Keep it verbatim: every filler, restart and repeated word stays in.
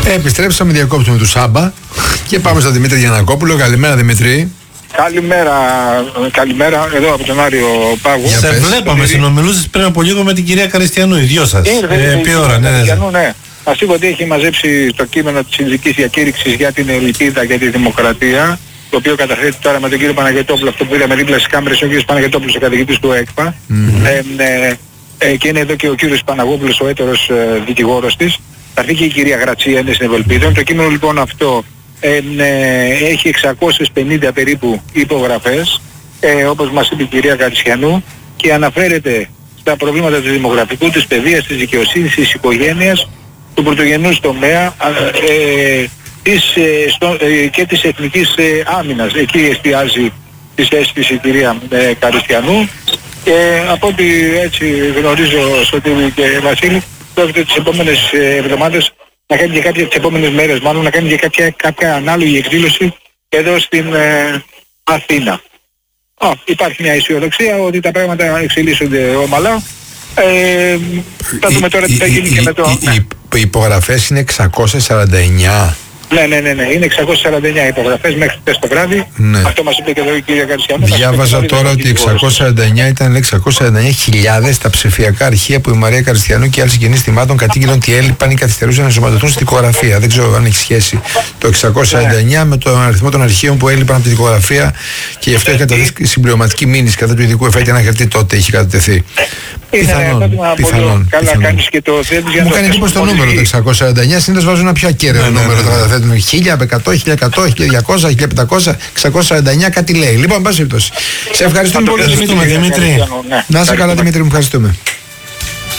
Ε, επιστρέψαμε, διακόψαμε του Σάμπα και πάμε στον Δημήτρη Γιαννακόπουλο. Καλημέρα, Δημήτρη. Καλημέρα, καλημέρα εδώ από τον Άριο Πάγο. Σε βλέπαμε, συνομιλούσες πριν από λίγο με την κυρία Καριστιανού, οι δυο σας. Ήρθε, επί ώρα, ναι, ναι. ναι. Μας είπε ότι έχει μαζέψει το κείμενο της συνδικής διακήρυξης για την ελπίδα για τη δημοκρατία, το οποίο καταθέτει τώρα με τον κύριο Παναγιωτόπουλο, αυτό που είδαμε δίπλα στις κάμερες, ο κύριος Παναγιωτόπουλος, ο καθηγητής του ΕΚΠΑ. Mm-hmm. Ε, ε, ε, και είναι εδώ και ο κύριος Παναγόπουλος, ο έτερος ε, δικηγόρος της. Θα έρθει και η κυρία Γρατσία, είναι στην Ευελπίδα. Το κείμενο λοιπόν αυτό ε, ε, έχει εξακόσιες πενήντα περίπου υπογραφές, ε, όπως μας είπε η κυρία Καριστιανού, και αναφέρεται στα προβλήματα του δημογραφικού, της παιδείας, της δικαιοσύνης, της οικογένειας, του πρωτογενούς τομέα ε, της, ε, στο, ε, και της εθνικής ε, άμυνας. Εκεί εστιάζει τη θέση της η κυρία ε, Καριστιανού, και από ό,τι έτσι γνωρίζω Σωτήρη και Βασίλη, πρόκειται τις επόμενες εβδομάδες να κάνει και κάποια, τις επόμενες μέρες μάλλον, να κάνει και κάποια, κάποια ανάλογη εκδήλωση εδώ στην ε, Αθήνα. Α, υπάρχει μια αισιοδοξία ότι τα πράγματα εξελίσσονται ομαλά. Ε, θα δούμε τώρα τι θα γίνει και με το... Οι υπογραφές είναι εξακόσιες σαράντα εννιά. Ναι, ναι, ναι, ναι, είναι εξακόσιες σαράντα εννιά υπογραφές μέχρι χθες το βράδυ. Ναι. Αυτό μας είπε και εδώ η κυρία Καριστιανού. Διάβαζα τώρα ότι εξακόσιες σαράντα εννιά ήταν εξακόσιες σαράντα εννιά χιλιάδες τα ψηφιακά αρχεία που η Μαρία Καριστιανού και άλλοι συγγενείς θυμάτων κατήγγειλαν ότι έλειπαν ή καθυστερούσαν να ενσωματωθούν στη δικογραφία. Δεν ξέρω αν έχει σχέση το εξακόσιες σαράντα εννιά με τον αριθμό των αρχείων που έλειπαν από τη δικογραφία, και γι' αυτό έχει καταδείξει συμπληρωματική μήνυση κατά του ειδικού εφέ και ένα χαρτί τότε είχε κατατεθεί. Πιθανόν, πιθανόν. Καλά κάνεις και το θέτεις για να... Μου κάνει εντύπωση το νούμερο το εξακόσιες σαράντα εννιά, συνήθως βάζουν ένα πιο ακέραιο νούμερο, το καταθέτουν χίλια εκατό, χίλια εκατό, χίλια διακόσια, χίλια πεντακόσια, εξακόσιες σαράντα εννιά κάτι λέει. Λοιπόν, πάση περιπτώσει. Σε ευχαριστούμε πολύ, Δημήτρη. Να είσαι καλά, Δημήτρη, μου ευχαριστούμε.